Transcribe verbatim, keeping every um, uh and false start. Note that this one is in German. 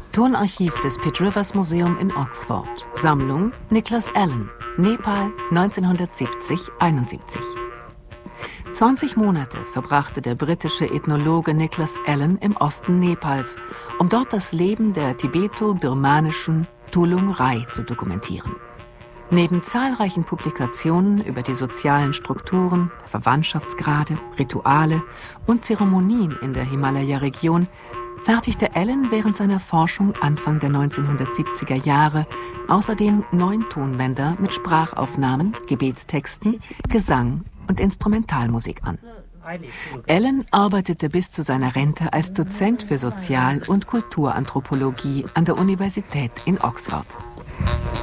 Tonarchiv des Pitt Rivers Museum in Oxford. Sammlung Nicholas Allen, Nepal neunzehnhundertsiebzig einundsiebzig. zwanzig Monate verbrachte der britische Ethnologe Nicholas Allen im Osten Nepals, um dort das Leben der tibeto-birmanischen Tulung-Rai zu dokumentieren. Neben zahlreichen Publikationen über die sozialen Strukturen, Verwandtschaftsgrade, Rituale und Zeremonien in der Himalaya-Region fertigte Allen während seiner Forschung Anfang der neunzehnhundertsiebziger Jahre außerdem neun Tonbänder mit Sprachaufnahmen, Gebetstexten, Gesang und Instrumentalmusik an. Allen arbeitete bis zu seiner Rente als Dozent für Sozial- und Kulturanthropologie an der Universität in Oxford.